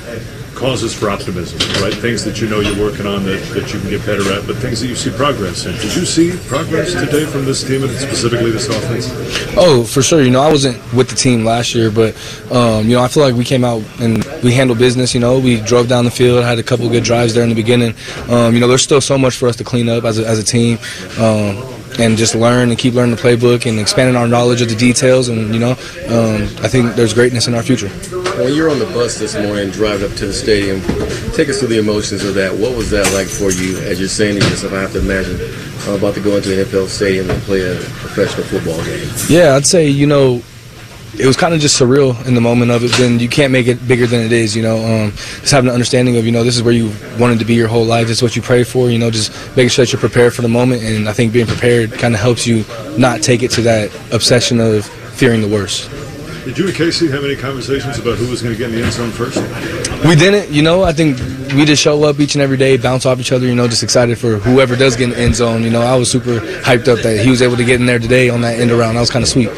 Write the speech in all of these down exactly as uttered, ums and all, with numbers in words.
causes for optimism, right? Things that you know you're working on that, that you can get better at, but things that you see progress in. Did you see progress today from this team and specifically this offense? Oh, for sure. You know, I wasn't with the team last year, but, um, you know, I feel like we came out and we handled business. You know, we drove down the field, had a couple of good drives there in the beginning. Um, you know, there's still so much for us to clean up as a, as a team. Um, and just learn and keep learning the playbook and expanding our knowledge of the details. And, you know, um, I think there's greatness in our future. When you're on the bus this morning, driving up to the stadium, take us through the emotions of that. What was that like for you as you're saying to yourself, I have to imagine, I'm about to go into an N F L stadium and play a professional football game? Yeah, I'd say, you know, it was kind of just surreal in the moment of it. Then you can't make it bigger than it is, you know. Um, just having an understanding of, you know, this is where you wanted to be your whole life. This is what you pray for, you know, just making sure that you're prepared for the moment. And I think being prepared kind of helps you not take it to that obsession of fearing the worst. Did you and Casey have any conversations about who was going to get in the end zone first? We didn't, you know. I think we just show up each and every day, bounce off each other, you know, just excited for whoever does get in the end zone. You know, I was super hyped up that he was able to get in there today on that end around. That was kind of sweet.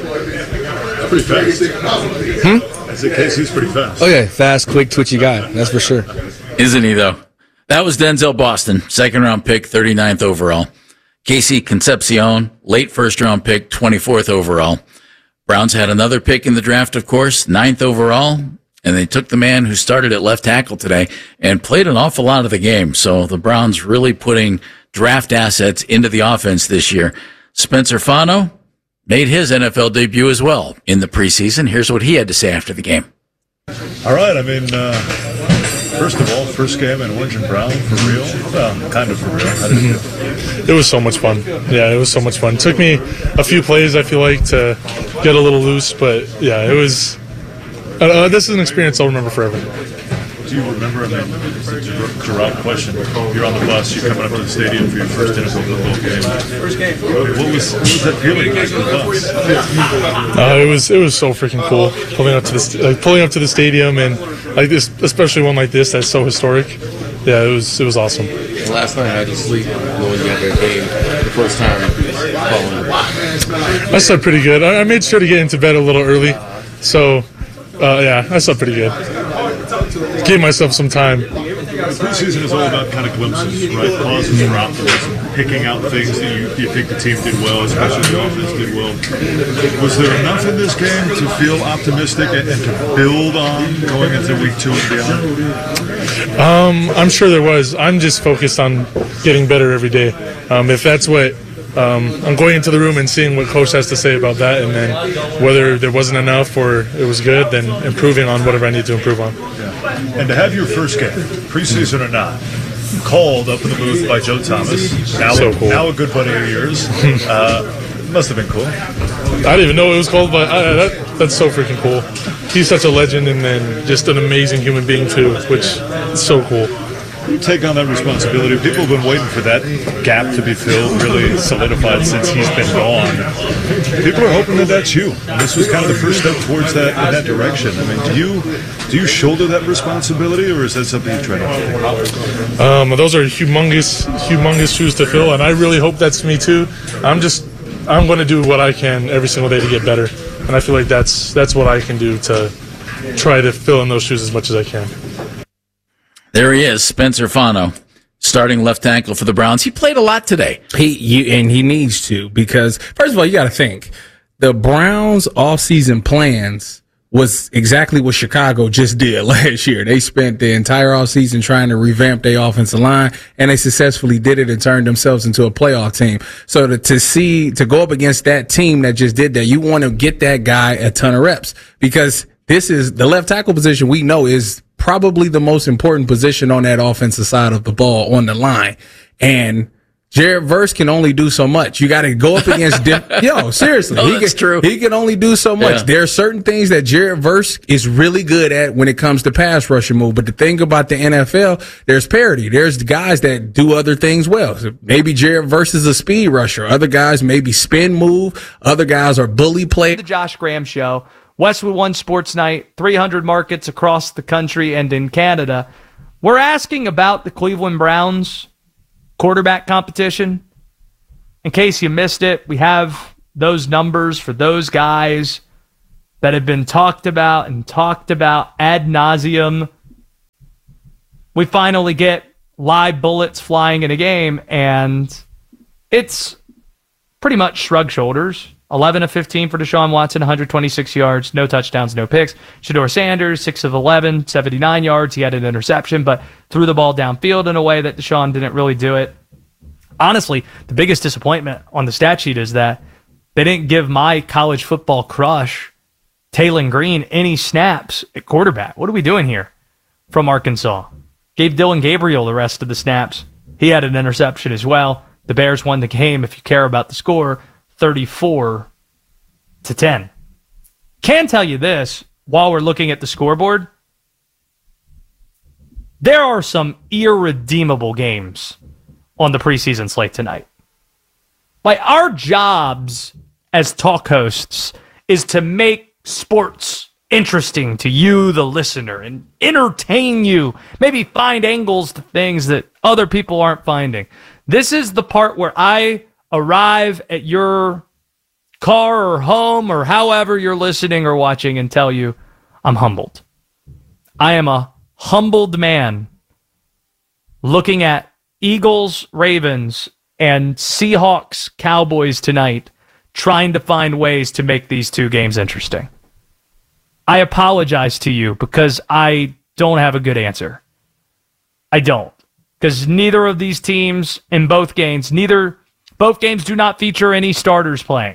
Pretty fast. Hmm? I said Casey's pretty fast. Oh, yeah, fast, quick, twitchy guy. That's for sure. Isn't he, though? That was Denzel Boston, second-round pick, thirty-ninth overall. Casey Concepcion, late first-round pick, twenty-fourth overall. Browns had another pick in the draft, of course, ninth overall, and they took the man who started at left tackle today and played an awful lot of the game. So the Browns really putting draft assets into the offense this year. Spencer Fano made his N F L debut as well in the preseason. Here's what he had to say after the game. All right, I mean, uh, first of all, first game in orange and brown for real? Well, kind of for real. How did it feel? It was so much fun. Yeah, it was so much fun. It took me a few plays, I feel like, to get a little loose, but yeah, it was. Uh, this is an experience I'll remember forever. Do you remember, I mean, it's a Gerard question, you're on the bus, you're coming up to the stadium for your first N F L football game. First game. What was, what was that feeling like on the bus? Uh, it was it was so freaking cool pulling up to the like pulling up to the stadium and like this, especially one like this that's so historic. Yeah, it was it was awesome. Last night, how did you sleep knowing you had that game the first time following? I slept pretty good. I, I made sure to get into bed a little early, so uh, yeah, I slept pretty good. Gave myself some time. The preseason is all about kind of glimpses, right? Pauses for optimism, picking out things that you, you think the team did well, especially the offense did well. Was there enough in this game to feel optimistic and, and to build on going into week two and beyond? Um, I'm sure there was. I'm just focused on getting better every day. Um, if that's what um, I'm going into the room and seeing what coach has to say about that, and then whether there wasn't enough or it was good, then improving on whatever I need to improve on. Yeah. And to have your first game, preseason or not, called up in the booth by Joe Thomas, now, so cool. now a good buddy of yours, uh, must have been cool. I didn't even know it was called, but I, that, that's so freaking cool. He's such a legend and then just an amazing human being too, which is so cool. You take on that responsibility. People have been waiting for that gap to be filled, really solidified since he's been gone. People are hoping that that's you. And this was kind of the first step towards that in that direction. I mean, do you do you shoulder that responsibility, or is that something you try to do? Um, those are humongous, humongous shoes to fill, and I really hope that's me too. I'm just, I'm going to do what I can every single day to get better, and I feel like that's that's what I can do to try to fill in those shoes as much as I can. There he is, Spencer Fano, starting left tackle for the Browns. He played a lot today. He you, and he needs to, because first of all, you got to think the Browns' off-season plans was exactly what Chicago just did last year. They spent the entire offseason trying to revamp their offensive line, and they successfully did it and turned themselves into a playoff team. So to, to see, to go up against that team that just did that, you want to get that guy a ton of reps, because this is the left tackle position we know is probably the most important position on that offensive side of the ball on the line. And Jared Verse can only do so much. You got to go up against dim- yo, seriously. No, he that's can, true. He can only do so much. Yeah. There are certain things that Jared Verse is really good at when it comes to pass rushing move. But the thing about the N F L, there's parity. There's guys that do other things well. So maybe Jared Verse is a speed rusher. Other guys maybe spin move. Other guys are bully play. The Josh Graham Show, Westwood One Sports Night, three hundred markets across the country and in Canada. We're asking about the Cleveland Browns quarterback competition. In case you missed it, we have those numbers for those guys that have been talked about and talked about ad nauseum we finally get live bullets flying in a game, and it's pretty much shrug shoulders. eleven of fifteen for Deshaun Watson, one hundred twenty-six yards, no touchdowns, no picks. Shedeur Sanders, six of eleven, seventy-nine yards. He had an interception, but threw the ball downfield in a way that Deshaun didn't really do it. Honestly, the biggest disappointment on the stat sheet is that they didn't give my college football crush, Taylon Green, any snaps at quarterback. What are we doing here from Arkansas? Gave Dylan Gabriel the rest of the snaps. He had an interception as well. The Bears won the game, if you care about the score, thirty-four to ten. Can tell you this, while we're looking at the scoreboard, there are some irredeemable games on the preseason slate tonight. Like, our jobs as talk hosts is to make sports interesting to you, the listener, and entertain you. Maybe find angles to things that other people aren't finding. This is the part where I arrive at your car or home or however you're listening or watching and tell you I'm humbled. I am a humbled man looking at Eagles, Ravens, and Seahawks, Cowboys tonight, trying to find ways to make these two games interesting. I apologize to you because I don't have a good answer. I don't. Because neither of these teams in both games, neither, both games do not feature any starters playing.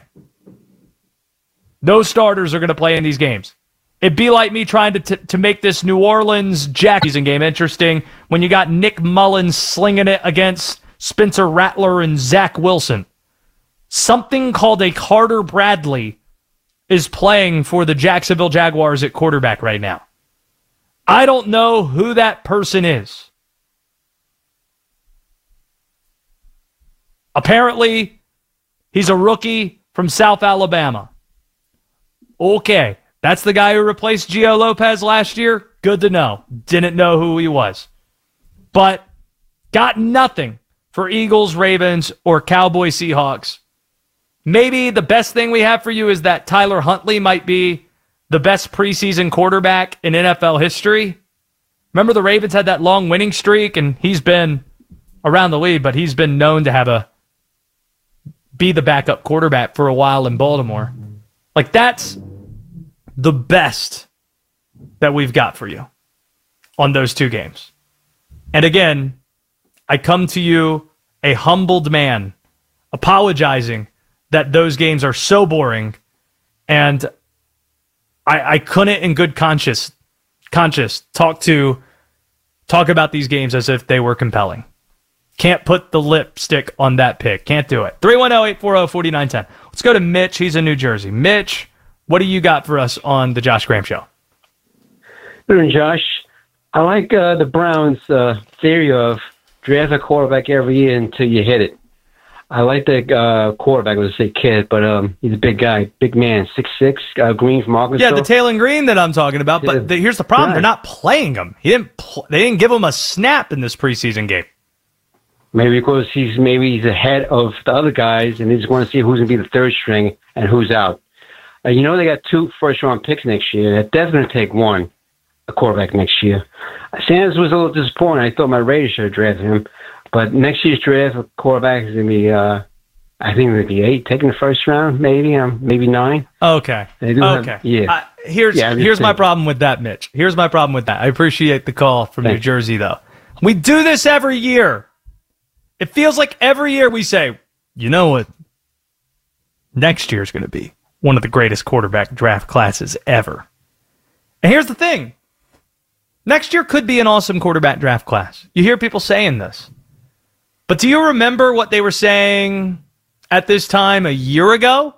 No starters are going to play in these games. It'd be like me trying to t- to make this New Orleans Jackson game interesting when you got Nick Mullins slinging it against Spencer Rattler and Zach Wilson. Something called a Carter Bradley is playing for the Jacksonville Jaguars at quarterback right now. I don't know who that person is. Apparently, he's a rookie from South Alabama. Okay, that's the guy who replaced Gio Lopez last year. Good to know. Didn't know who he was. But got nothing for Eagles, Ravens, or Cowboys, Seahawks. Maybe the best thing we have for you is that Tyler Huntley might be the best preseason quarterback in N F L history. Remember the Ravens had that long winning streak, and he's been around the league, but he's been known to have a be the backup quarterback for a while in Baltimore. Like, that's the best that we've got for you on those two games. And again, I come to you a humbled man, apologizing that those games are so boring, and I, I couldn't in good conscience conscious talk to talk about these games as if they were compelling. Can't put the lipstick on that pick. Can't do it. three one zero, eight four zero, four nine one zero. Let's go to Mitch. He's in New Jersey. Mitch, what do you got for us on the Josh Graham Show? Good, Josh. I like uh, the Browns' uh, theory of draft a quarterback every year until you hit it. I like the uh, quarterback. I was say kid, but um, he's a big guy, big man, six foot six, uh, Green from Arkansas. Yeah, the Taylon Green that I'm talking about. But Yeah. the, here's the problem: Right. they're not playing him. He didn't. Pl- they didn't give him a snap in this preseason game. Maybe because he's maybe he's ahead of the other guys, and they just want to see who's going to be the third string and who's out. Uh, you know, they got two first-round picks next year. They're definitely going to take one, a quarterback next year. Sanders was a little disappointed. I thought my Raiders should have drafted him. But next year's draft, a quarterback is going to be, uh, I think, going to be eight, taking the first round, maybe, um, maybe nine. Okay. They do have- Okay. yeah. Uh, here's Yeah, I'm just here's my saying. problem with that, Mitch. Here's my problem with that. I appreciate the call from New Thanks. Jersey, though. We do this every year. It feels like every year we say, you know what? Next year is going to be one of the greatest quarterback draft classes ever. And here's the thing. Next year could be an awesome quarterback draft class. You hear people saying this. But do you remember what they were saying at this time a year ago?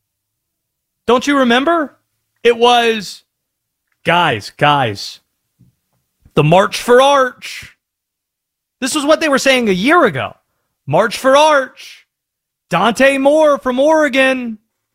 Don't you remember? It was, guys, guys, the March for Arch. This was what they were saying a year ago. March for Arch. Dante Moore from Oregon.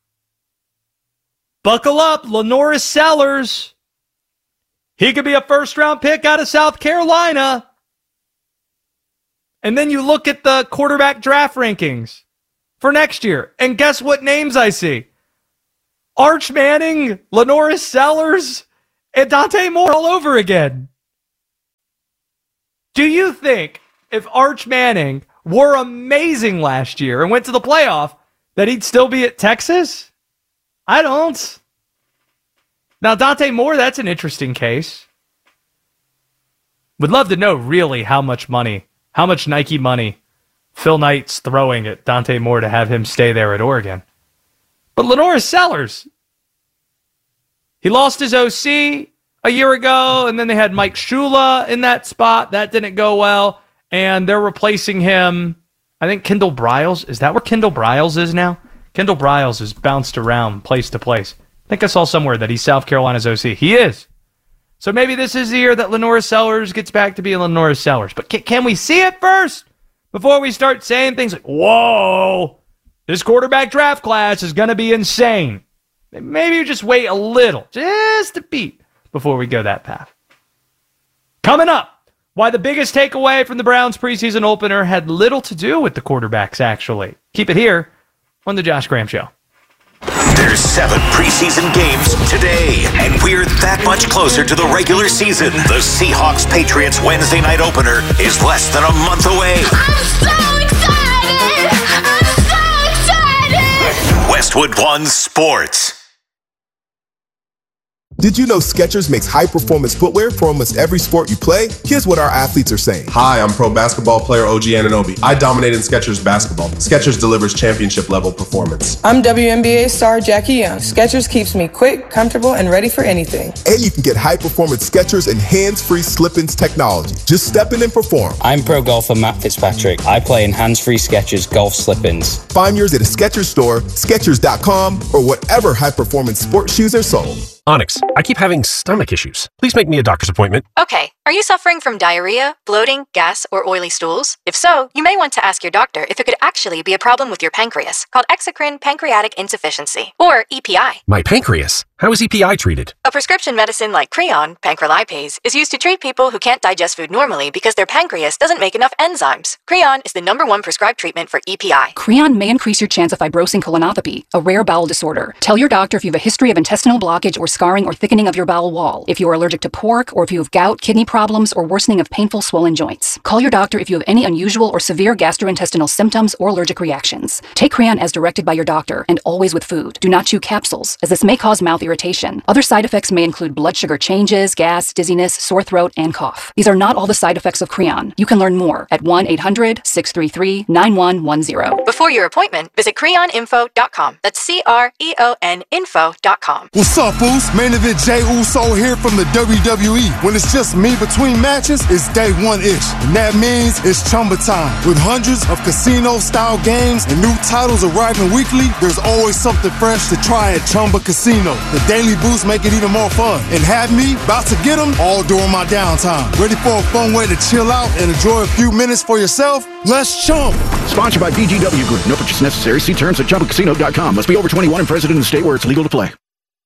Buckle up, Lenoris Sellers. He could be a first-round pick out of South Carolina. And then you look at the quarterback draft rankings for next year, and guess what names I see? Arch Manning, Lenoris Sellers, and Dante Moore all over again. Do you think if Arch Manning were amazing last year and went to the playoff, that he'd still be at Texas? I don't. Now, Dante Moore, that's an interesting case. Would love to know really how much money, how much Nike money Phil Knight's throwing at Dante Moore to have him stay there at Oregon. But LaNorris Sellers, he lost his O C a year ago, and then they had Mike Shula in that spot. That didn't go well, and they're replacing him. I think Kendall Briles. Is that where Kendall Briles is now? Kendall Briles is bounced around place to place. I think I saw somewhere that he's South Carolina's O C. He is. So maybe this is the year that LaNorris Sellers gets back to being LaNorris Sellers. But can, can we see it first before we start saying things like, whoa, this quarterback draft class is going to be insane? Maybe you just wait a little, just a beat, before we go that path. Coming up, why the biggest takeaway from the Browns preseason opener had little to do with the quarterbacks, actually. Keep it here on The Josh Graham Show. There's seven preseason games today, and we're that much closer to the regular season. The Seahawks-Patriots Wednesday night opener is less than a month away. I'm so excited! I'm so excited! Westwood One Sports. Did you know Skechers makes high-performance footwear for almost every sport you play? Here's what our athletes are saying. Hi, I'm pro basketball player O G Anunoby. I dominated Skechers basketball. Skechers delivers championship-level performance. I'm W N B A star Jackie Young. Skechers keeps me quick, comfortable, and ready for anything. And you can get high-performance Skechers and hands-free slip-ins technology. Just step in and perform. I'm pro golfer Matt Fitzpatrick. I play in hands-free Skechers golf slip-ins. Find yours at a Skechers store, Skechers dot com, or whatever high-performance sports shoes are sold. Onyx, I keep having stomach issues. Please make me a doctor's appointment. Okay, are you suffering from diarrhea, bloating, gas, or oily stools? If so, you may want to ask your doctor if it could actually be a problem with your pancreas, called exocrine pancreatic insufficiency, or E P I. My pancreas? How is E P I treated? A prescription medicine like Creon, pancrelipase, is used to treat people who can't digest food normally because their pancreas doesn't make enough enzymes. Creon is the number one prescribed treatment for E P I. Creon may increase your chance of fibrosing colonopathy, a rare bowel disorder. Tell your doctor if you have a history of intestinal blockage or scarring or thickening of your bowel wall, if you are allergic to pork, or if you have gout, kidney problems, or worsening of painful swollen joints. Call your doctor if you have any unusual or severe gastrointestinal symptoms or allergic reactions. Take Creon as directed by your doctor, and always with food. Do not chew capsules, as this may cause mouth irritation. Other side effects may include blood sugar changes, gas, dizziness, sore throat, and cough. These are not all the side effects of Creon. You can learn more at one eight hundred, six three three, nine one one zero. Before your appointment, visit creon info dot com. That's C R E O N info dot com. What's up, Boost? Main event Jey Uso here from the W W E. When it's just me between matches, it's day one-ish. And that means it's Chumba time. With hundreds of casino-style games and new titles arriving weekly, there's always something fresh to try at Chumba Casino. The Daily Boost make it even more fun. And have me about to get them all during my downtime. Ready for a fun way to chill out and enjoy a few minutes for yourself? Let's Chumba. Sponsored by B G W Group. No purchase necessary. See terms at chumba casino dot com. Must be over twenty-one and present in the state where it's legal to play.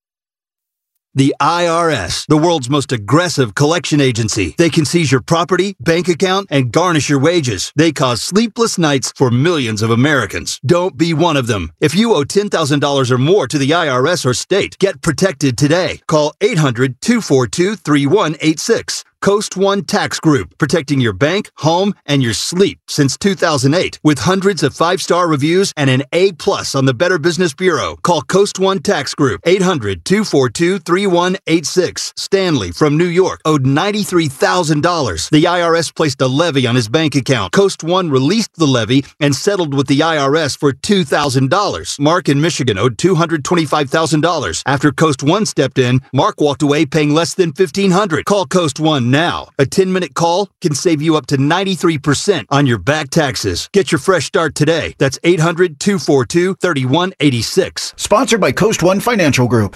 The I R S, the world's most aggressive collection agency. They can seize your property, bank account, and garnish your wages. They cause sleepless nights for millions of Americans. Don't be one of them. If you owe ten thousand dollars or more to the I R S or state, get protected today. Call eight hundred, two four two, three one eight six. Coast One Tax Group, protecting your bank, home, and your sleep since two thousand eight. With hundreds of five-star reviews and an A plus on the Better Business Bureau. Call Coast One Tax Group, eight hundred, two four two, three one eight six. Stanley from New York owed ninety-three thousand dollars. The I R S placed a levy on his bank account. Coast One released the levy and settled with the I R S for two thousand dollars. Mark in Michigan owed two hundred twenty-five thousand dollars. After Coast One stepped in, Mark walked away paying less than fifteen hundred dollars. Call Coast One now. A ten-minute call can save you up to ninety-three percent on your back taxes. Get your fresh start today. That's eight hundred, two four two, three one eight six. Sponsored by Coast One Financial Group.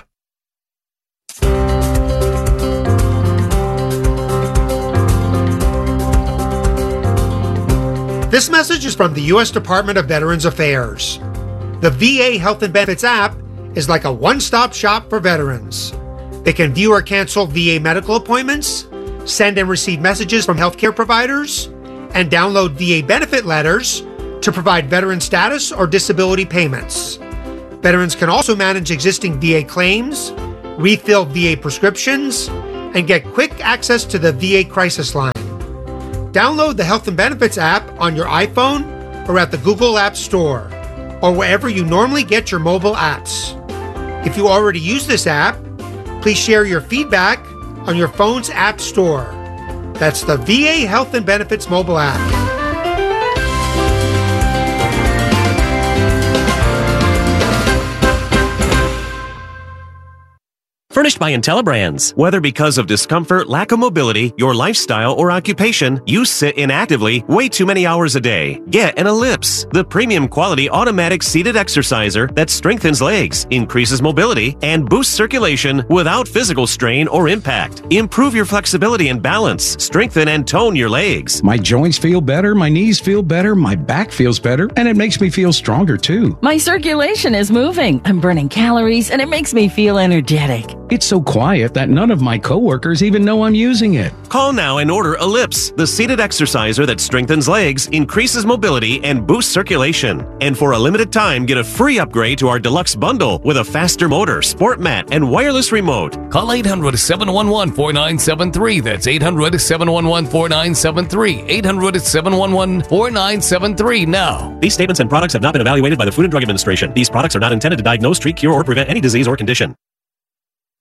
This message is from the U S Department of Veterans Affairs. The V A Health and Benefits app is like a one-stop shop for veterans. They can view or cancel V A medical appointments, send and receive messages from healthcare providers, and download V A benefit letters to provide veteran status or disability payments. Veterans can also manage existing V A claims, refill V A prescriptions, and get quick access to the V A crisis line. Download the Health and Benefits app on your iPhone or at the Google App Store, or wherever you normally get your mobile apps. If you already use this app, please share your feedback on your phone's app store. That's the V A Health and Benefits mobile app. Furnished by IntelliBrands. Whether because of discomfort, lack of mobility, your lifestyle, or occupation, you sit inactively way too many hours a day. Get an Ellipse, the premium quality automatic seated exerciser that strengthens legs, increases mobility, and boosts circulation without physical strain or impact. Improve your flexibility and balance. Strengthen and tone your legs. My joints feel better, my knees feel better, my back feels better, and it makes me feel stronger too. My circulation is moving. I'm burning calories, and it makes me feel energetic. It's so quiet that none of my coworkers even know I'm using it. Call now and order Ellipse, the seated exerciser that strengthens legs, increases mobility, and boosts circulation. And for a limited time, get a free upgrade to our deluxe bundle with a faster motor, sport mat, and wireless remote. Call eight hundred, seven one one, four nine seven three. That's eight hundred, seven one one, four nine seven three. eight hundred, seven one one, four nine seven three now. These statements and products have not been evaluated by the Food and Drug Administration. These products are not intended to diagnose, treat, cure, or prevent any disease or condition.